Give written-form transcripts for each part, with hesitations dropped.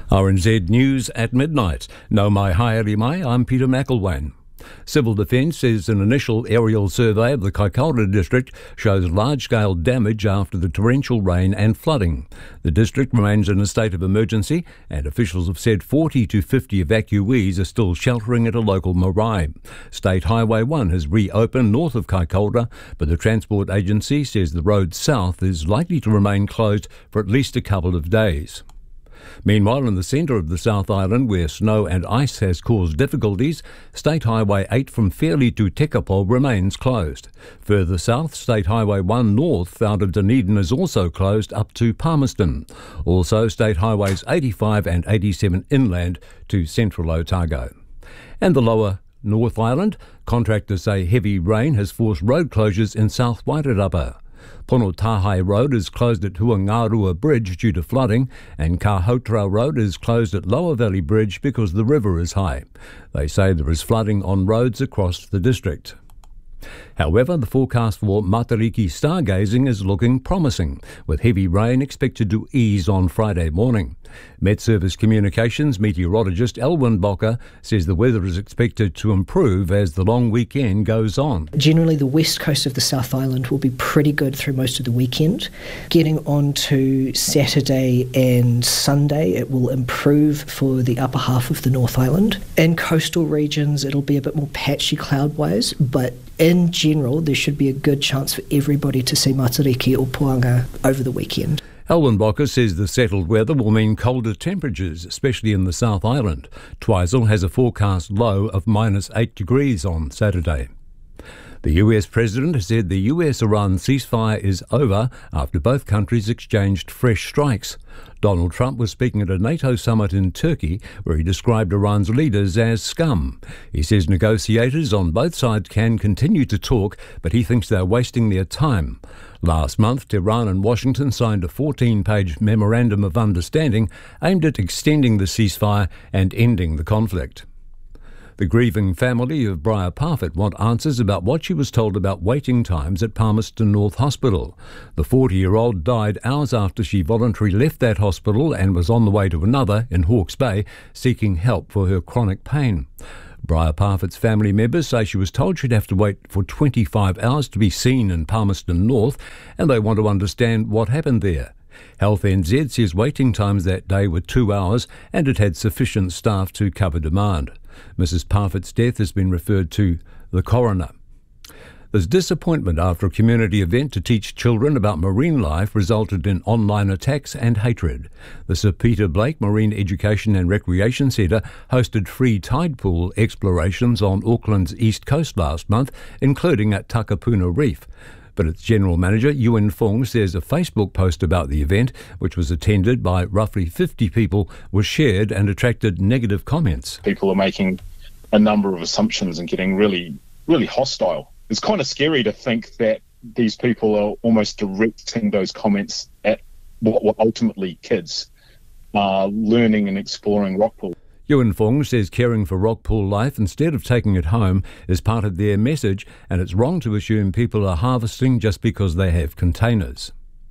RNZ News at midnight. No mai haere mai, I'm Peter McElwain. Civil Defence says an initial aerial survey of the Kaikoura district shows large-scale damage after the torrential rain and flooding. The district remains in a state of emergency, and officials have said 40 to 50 evacuees are still sheltering at a local marae. State Highway 1 has reopened north of Kaikoura, but the Transport Agency says the road south is likely to remain closed for at least a couple of days. Meanwhile, in the centre of the South Island, where snow and ice has caused difficulties, State Highway 8 from Fairlie to Tekapo remains closed. Further south, State Highway 1 north out of Dunedin is also closed up to Palmerston. Also, State Highways 85 and 87 inland to Central Otago. And the lower North Island, contractors say heavy rain has forced road closures in South Wairarapa. Ponotahai Road is closed at Huangarua Bridge due to flooding, and Kahautrau Road is closed at Lower Valley Bridge because the river is high. They say there is flooding on roads across the district. However, the forecast for Matariki stargazing is looking promising, with heavy rain expected to ease on Friday morning. Met Service Communications meteorologist Elwyn Bocker says the weather is expected to improve as the long weekend goes on. Generally, the west coast of the South Island will be pretty good through most of the weekend. Getting on to Saturday and Sunday, it will improve for the upper half of the North Island. In coastal regions, it'll be a bit more patchy cloud-wise, but in general, there should be a good chance for everybody to see Matariki or Puanga over the weekend. Elwyn Bocker says the settled weather will mean colder temperatures, especially in the South Island. Twizel has a forecast low of -8 degrees on Saturday. The US President has said the US-Iran ceasefire is over after both countries exchanged fresh strikes. Donald Trump was speaking at a NATO summit in Turkey where he described Iran's leaders as scum. He says negotiators on both sides can continue to talk, but he thinks they're wasting their time. Last month, Tehran and Washington signed a 14-page memorandum of understanding aimed at extending the ceasefire and ending the conflict. The grieving family of Briar Parfitt want answers about what she was told about waiting times at Palmerston North Hospital. The 40-year-old died hours after she voluntarily left that hospital and was on the way to another in Hawke's Bay seeking help for her chronic pain. Briar Parfitt's family members say she was told she'd have to wait for 25 hours to be seen in Palmerston North, and they want to understand what happened there. Health NZ says waiting times that day were 2 hours and it had sufficient staff to cover demand. Mrs. Parfitt's death has been referred to the coroner. There's disappointment after a community event to teach children about marine life resulted in online attacks and hatred. The Sir Peter Blake Marine Education and Recreation Centre hosted free tide pool explorations on Auckland's east coast last month, including at Takapuna Reef. But its general manager, Ewan Fong, says a Facebook post about the event, which was attended by roughly 50 people, was shared and attracted negative comments. People are making a number of assumptions and getting really, really hostile. It's kind of scary to think that these people are almost directing those comments at what were ultimately kids learning and exploring rock pool. Ewan Fong says caring for rock pool life instead of taking it home is part of their message, and it's wrong to assume people are harvesting just because they have containers.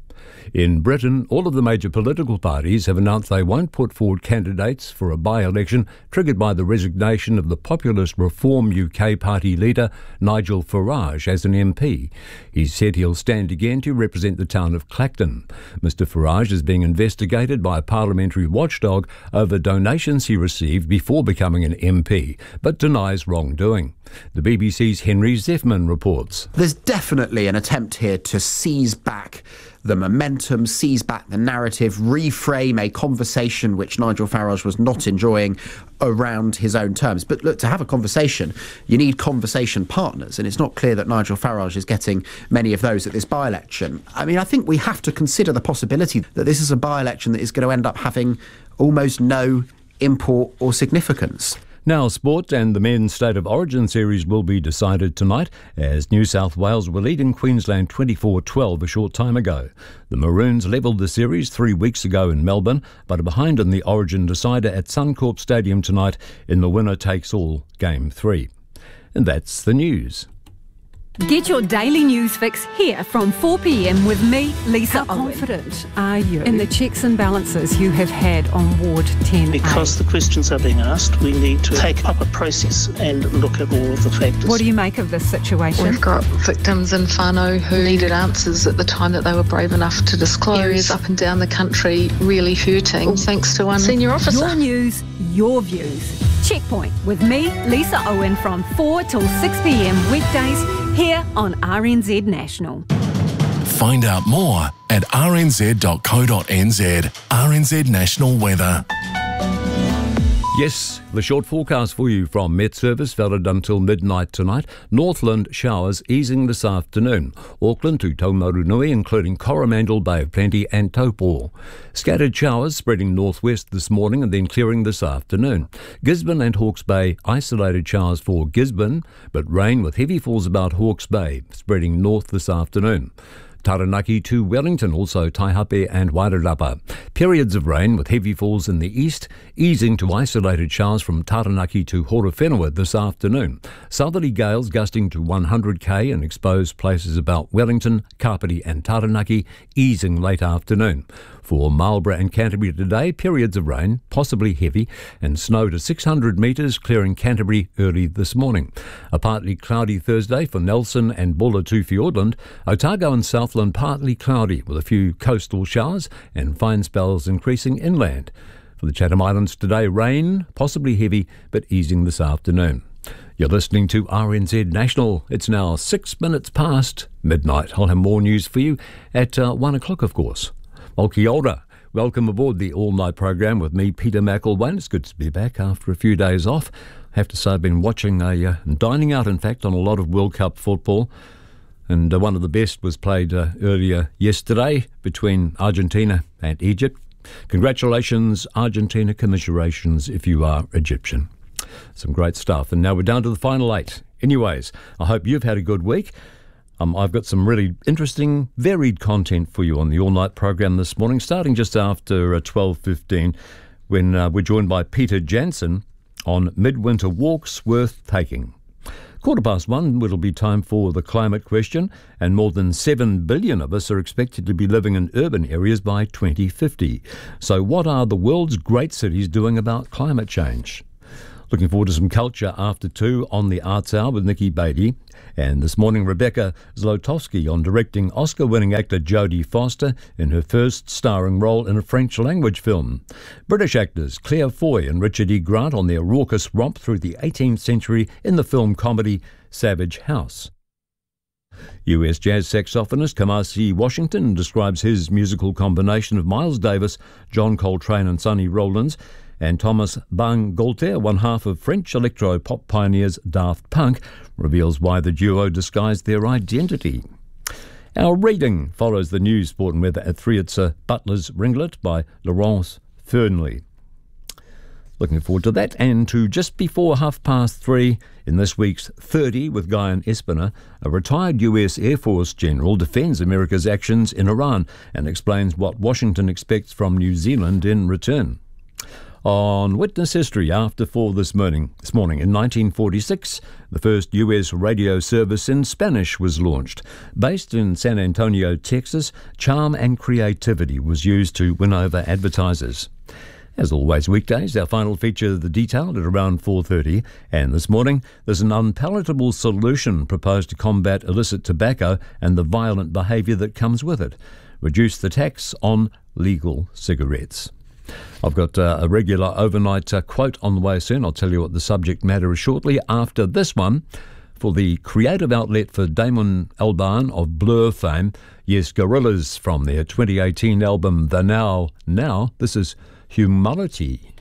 In Britain, all of the major political parties have announced they won't put forward candidates for a by-election triggered by the resignation of the populist Reform UK Party leader Nigel Farage as an MP. He said he'll stand again to represent the town of Clacton. Mr Farage is being investigated by a parliamentary watchdog over donations he received before becoming an MP, but denies wrongdoing. The BBC's Henry Zeffman reports. There's definitely an attempt here to seize back the momentum, seize back the narrative, reframe a conversation which Nigel Farage was not enjoying around his own terms. But look, to have a conversation, you need conversation partners, and it's not clear that Nigel Farage is getting many of those at this by-election. I mean, I think we have to consider the possibility that this is a by-election that is going to end up having almost no import or significance. Now sport, and the men's State of Origin series will be decided tonight as New South Wales were leading Queensland 24-12 a short time ago. The Maroons levelled the series 3 weeks ago in Melbourne, but are behind in the Origin decider at Suncorp Stadium tonight in the winner-takes-all Game 3. And that's the news. Get your daily news fix here from 4 p.m. with me, Lisa How Owen. confident are you in the checks and balances you have had on Ward 10A? Because the questions are being asked, we need to take up a process and look at all of the factors. What do you make of this situation? We've got victims in whānau who needed answers at the time that they were brave enough to disclose. Areas up and down the country really hurting, all thanks to one senior officer. Your news, your views. Checkpoint with me, Lisa Owen, from 4 till 6 p.m. weekdays here on RNZ National. Find out more at rnz.co.nz. RNZ National Weather. Yes, the short forecast for you from Met Service valid until midnight tonight. Northland showers easing this afternoon. Auckland to Taumarunui, including Coromandel, Bay of Plenty and Taupo. Scattered showers spreading northwest this morning and then clearing this afternoon. Gisborne and Hawke's Bay, isolated showers for Gisborne, but rain with heavy falls about Hawke's Bay, spreading north this afternoon. Taranaki to Wellington, also Taihape and Wairarapa. Periods of rain with heavy falls in the east, easing to isolated showers from Taranaki to Horowhenua this afternoon. Southerly gales gusting to 100 in exposed places about Wellington, Kapiti and Taranaki, easing late afternoon. For Marlborough and Canterbury today, periods of rain, possibly heavy, and snow to 600 metres, clearing Canterbury early this morning. A partly cloudy Thursday for Nelson and Bulla to Fiordland. Otago and Southland partly cloudy with a few coastal showers and fine spells increasing inland. For the Chatham Islands today, rain, possibly heavy, but easing this afternoon. You're listening to RNZ National. It's now 6 minutes past midnight. I'll have more news for you at 1 o'clock, of course. Well, kia ora. Welcome aboard the all-night program with me, Peter McElwain. It's good to be back after a few days off. I have to say I've been watching, dining out, in fact, on a lot of World Cup football. And one of the best was played earlier yesterday between Argentina and Egypt. Congratulations, Argentina. Commiserations if you are Egyptian. Some great stuff. And now we're down to the final 8. Anyways, I hope you've had a good week. I've got some really interesting, varied content for you on the all-night program this morning, starting just after 12:15, when we're joined by Peter Jansen on midwinter walks worth taking. 1:15, it'll be time for the climate question, and more than 7 billion of us are expected to be living in urban areas by 2050. So what are the world's great cities doing about climate change? Looking forward to some culture after 2 on the Arts Hour with Nikki Beatty. And this morning, Rebecca Zlotowski on directing Oscar-winning actor Jodie Foster in her first starring role in a French-language film. British actors Claire Foy and Richard E. Grant on their raucous romp through the 18th century in the film comedy Savage House. US jazz saxophonist Kamasi Washington describes his musical combination of Miles Davis, John Coltrane and Sonny Rollins, and Thomas Bangalter, one half of French electro-pop pioneers Daft Punk, reveals why the duo disguised their identity. Our reading follows the news, sport and weather at 3. It's Butler's Ringlet by Laurence Fernley. Looking forward to that, and to just before 3:30 in this week's 30 with Guyon Espiner, a retired US Air Force general defends America's actions in Iran and explains what Washington expects from New Zealand in return. On Witness History, after 4 this morning, in 1946, the first U.S. radio service in Spanish was launched. Based in San Antonio, Texas, charm and creativity was used to win over advertisers. As always, weekdays, our final feature, The Detail, at around 4:30. And this morning, there's an unpalatable solution proposed to combat illicit tobacco and the violent behaviour that comes with it. Reduce the tax on legal cigarettes. I've got a regular overnight quote on the way soon. I'll tell you what the subject matter is shortly after this one. For the creative outlet for Damon Albarn of Blur fame, yes, Gorillaz, from their 2018 album The Now, this is Humanity.